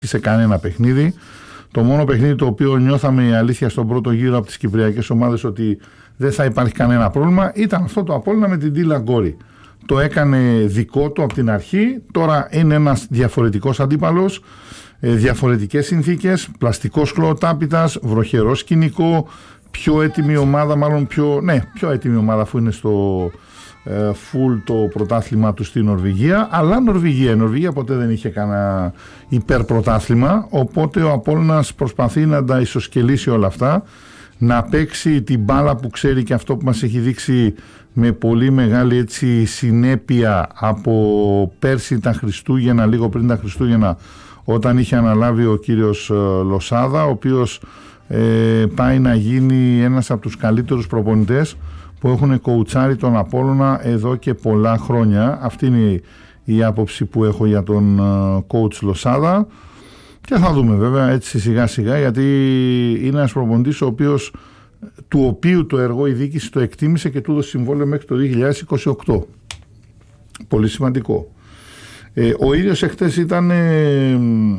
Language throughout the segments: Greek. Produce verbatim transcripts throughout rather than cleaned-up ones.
σε κανένα παιχνίδι. Το μόνο παιχνίδι το οποίο νιώθαμε η αλήθεια στον πρώτο γύρο από τις κυπριακές ομάδες ότι δεν θα υπάρχει κανένα πρόβλημα ήταν αυτό το Απόλλωνα με την Ντίλα Γκόρη. Το έκανε δικό του από την αρχή. Τώρα είναι ένας διαφορετικός αντίπαλος, διαφορετικές συνθήκες, πλαστικός χλωοτάπητας, βροχερό σκηνικό, πιο έτοιμη ομάδα, μάλλον πιο, ναι, πιο έτοιμη ομάδα αφού είναι στο ε, full το πρωτάθλημα του στη Νορβηγία, αλλά Νορβηγία, η Νορβηγία ποτέ δεν είχε κανένα υπερπρωτάθλημα, οπότε ο Απόλλωνας προσπαθεί να τα ισοσκελίσει όλα αυτά, να παίξει την μπάλα που ξέρει και αυτό που μας έχει δείξει με πολύ μεγάλη έτσι συνέπεια από πέρσι τα Χριστούγεννα, λίγο πριν τα Χριστούγεννα, όταν είχε αναλάβει ο κύριος Λοσάδα, ο οποίος ε, πάει να γίνει ένας από τους καλύτερους προπονητές που έχουν κοουτσάρει τον Απόλλωνα εδώ και πολλά χρόνια. Αυτή είναι η, η άποψη που έχω για τον coach Λοσάδα και θα δούμε βέβαια έτσι σιγά σιγά, γιατί είναι ένας προπονητής ο οποίος, του οποίου το έργο η διοίκηση το εκτίμησε και του έδωσε συμβόλαιο μέχρι το δύο χιλιάδες είκοσι οκτώ. Πολύ σημαντικό. Ε, ο ίδιος εχθές ήταν ε,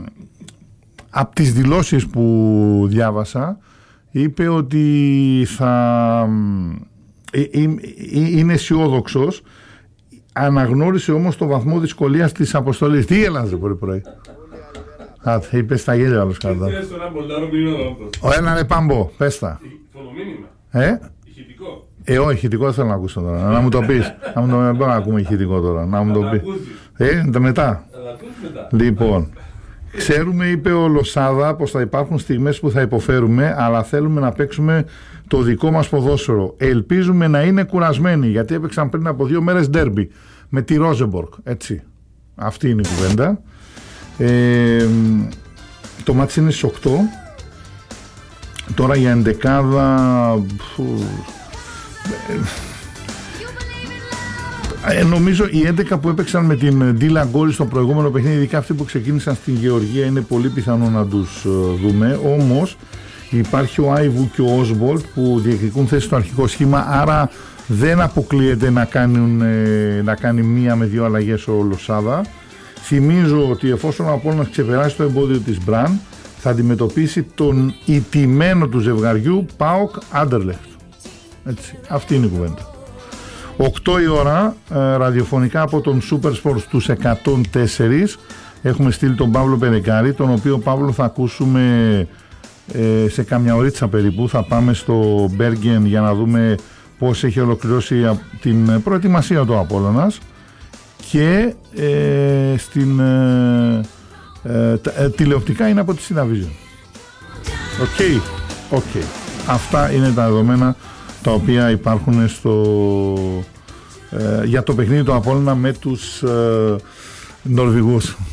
από τις δηλώσεις που διάβασα, είπε ότι θα ε, ε, ε, είναι αισιόδοξος, αναγνώρισε όμως το βαθμό δυσκολίας της αποστολής. Τι γελάς ρε πρωί πρωί? Α, είπε στα γέλια άλλος κατά. Ο ένα ρε Πάμπο, πες τα. Ε? Ηχητικό. Ε, όχι, ηχητικό δεν θέλω να ακούσω τώρα. Να μου το πεις. Να μου το μην να ακούμε ηχητικό τώρα. Να μου το πεις. Ε, τα μετά. Λοιπόν, ξέρουμε, είπε ο Λοσάδα, πως θα υπάρχουν στιγμές που θα υποφέρουμε, αλλά θέλουμε να παίξουμε το δικό μας ποδόσφαιρο. Ελπίζουμε να είναι κουρασμένοι, γιατί έπαιξαν πριν από δύο μέρες ντέρμπι με τη Ρόζεμπορκ. Έτσι. Αυτή είναι η κουβέντα. Ε, το μάτς είναι στις οκτώ. Τώρα για εντεκάδα ε, νομίζω οι έντεκα που έπαιξαν με την Ντίλα Γκόρη στο προηγούμενο παιχνίδι, ειδικά αυτοί που ξεκίνησαν στην Γεωργία, είναι πολύ πιθανό να τους δούμε. Όμως υπάρχει ο Άιβου και ο Όσβολτ που διεκδικούν θέση στο αρχικό σχήμα, άρα δεν αποκλείεται να, κάνουν, να κάνει μία με δύο αλλαγές ο Λοσάδα. Θυμίζω ότι εφόσον ο Απόλλωνας ξεπεράσει το εμπόδιο της Μπραν, θα αντιμετωπίσει τον ιτημένο του ζευγαριού ΠΑΟΚ Άντερλεχτ. Έτσι, αυτή είναι η κουβέντα. οκτώ η ώρα, ε, ραδιοφωνικά από τον Super Sports τους εκατόν τέσσερα, έχουμε στείλει τον Παύλο Περεκάρη, τον οποίο Παύλο θα ακούσουμε ε, σε καμιά ωρίτσα περίπου. Θα πάμε στο Μπέργεν για να δούμε πώς έχει ολοκληρώσει την προετοιμασία του Απόλλωνας και ε, στην... Ε, Ε, ε, τηλεοπτικά είναι από τη Cinevision. Οκ, okay. okay. Αυτά είναι τα δεδομένα τα οποία υπάρχουν στο, ε, για το παιχνίδι του Απόλλωνα με τους ε, Νορβηγούς.